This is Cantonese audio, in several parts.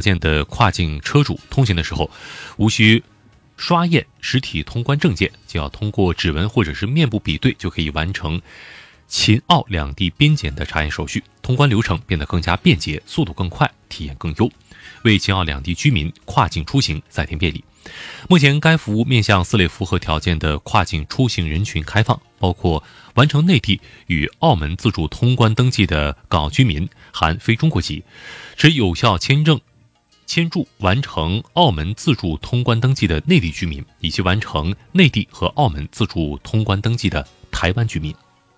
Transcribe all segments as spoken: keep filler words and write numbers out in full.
件的跨境车主通行的时候，无需刷验实体通关证件，只要通过指纹或者是面部比对就可以完成秦澳两地边检的查验手续，通关流程变得更加便捷，速度更快，体验更优，为秦澳两地居民跨境出行再添便利。目前该服务面向四类符合条件的跨境出行人群开放，包括完成内地与澳门自主通关登记的港澳居民含非中国籍，持有效签证签注完成澳门自主通关登记的内地居民，以及完成内地和澳门自主通关登记的台湾居民。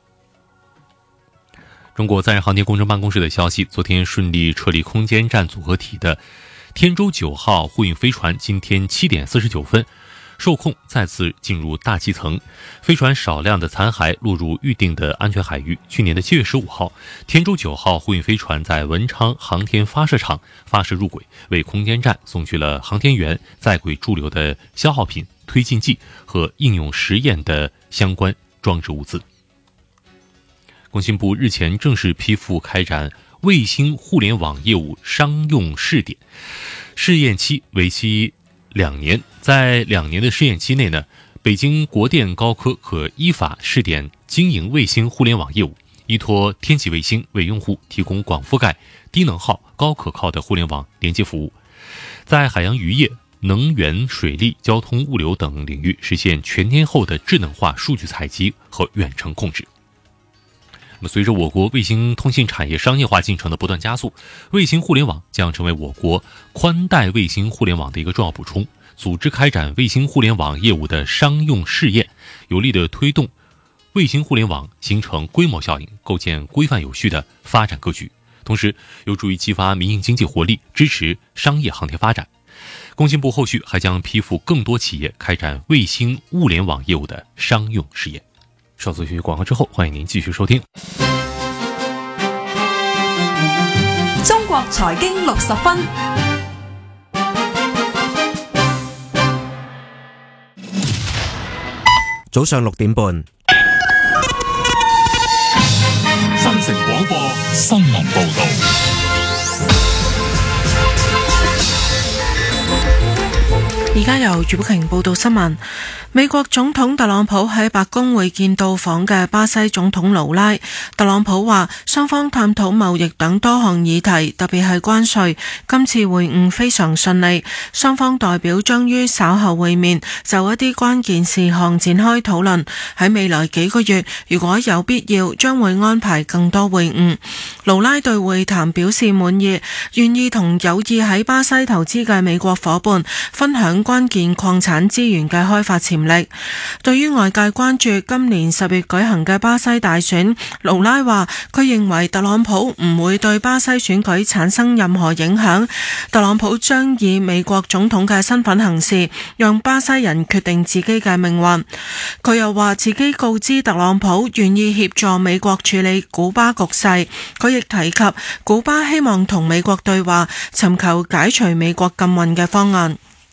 中国载人航天工程办公室的消息，昨天顺利撤离空间站组合体的天舟九号货运飞船今天七点四十九分受控再次进入大气层，飞船少量的残骸落入预定的安全海域。去年的七月十五号，天舟九号货运飞船在文昌航天发射场发射入轨，为空间站送去了航天员在轨驻留的消耗品、推进剂和应用实验的相关装置物资。工信部日前正式批复开展卫星互联网业务商用试点，试验期为期两年。在两年的试验期内呢，北京国电高科可依法试点经营卫星互联网业务，依托天启卫星为用户提供广覆盖、低能耗、高可靠的互联网连接服务，在海洋渔业、能源、水利、交通、物流等领域实现全天候的智能化数据采集和远程控制。那么随着我国卫星通信产业商业化进程的不断加速，卫星互联网将成为我国宽带卫星互联网的一个重要补充。组织开展卫星互联网业务的商用试验，有力地推动卫星互联网形成规模效应，构建规范有序的发展格局，同时有助于激发民营经济活力，支持商业航天发展。工信部后续还将批复更多企业开展卫星物联网业务的商用试验。稍作休息广告之后，欢迎您继续收听中国财经六十分。 早上六點半， 新城廣播新聞報道。 而家由余寶瓊報道新聞。美國總統特朗普喺白宮會見到訪嘅巴西總統盧拉。特朗普話雙方探討貿易等多項議題，特別係關稅。今次會晤非常順利，雙方代表將於稍後會面，就一啲關鍵事項展開討論。喺未來幾個月，如果有必要，將會安排更多會晤。盧拉對會談表示滿意，願意同有意喺巴西投資嘅美國夥伴分享關鍵礦產資源嘅開發潛力。對於外界關注今年十月舉行嘅巴西大選，盧拉話佢認為特朗普唔會對巴西選舉產生任何影響，特朗普將以美國總統嘅身份行事，讓巴西人決定自己嘅命運。佢又話自己告知特朗普願意協助美國處理古巴局勢，佢亦提及古巴希望同美國對話，尋求解除美國禁運嘅方案。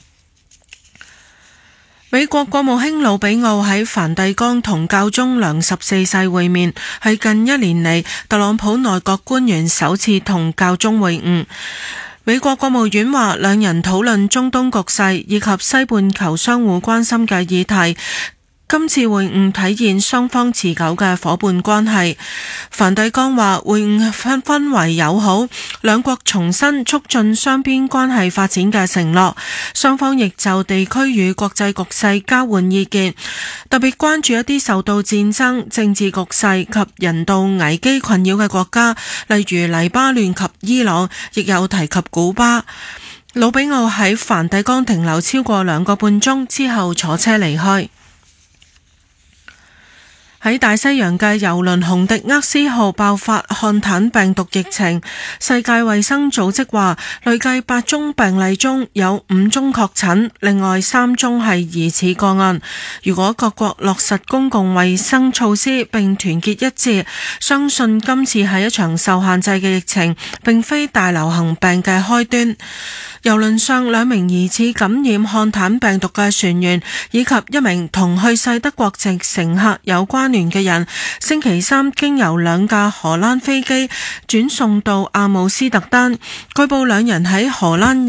美國國務卿魯比奧喺梵蒂岡同教宗良十四世會面，係近一年嚟特朗普內閣官員首次同教宗會晤。美國國務院話，兩人討論中東局勢以及西半球相互關心嘅議題。今次會晤體現雙方持久嘅夥伴關係。梵蒂岡話會晤氛氛圍友好，兩國重申促進雙邊關係發展嘅承諾。雙方亦就地區與國際局勢交換意見，特別關注一啲受到戰爭、政治局勢及人道危機困擾嘅國家，例如黎巴嫩及伊朗，亦有提及古巴。魯比奧喺梵蒂岡停留超過兩個半鐘之後坐車離開。喺大西洋嘅郵輪紅迪厄斯號爆發漢坦病毒疫情，世界衛生組織話累計八宗病例中有五宗確診，另外三宗係疑似個案。如果各國落實公共衛生措施並團結一致，相信今次係一場受限制嘅疫情，並非大流行病嘅開端。郵輪上兩名疑似感染漢坦病毒嘅船員以及一名同去世德國籍乘客有關聯嘅人，星期三經由兩架荷蘭飛機轉送到阿姆斯特丹，據報兩人喺荷蘭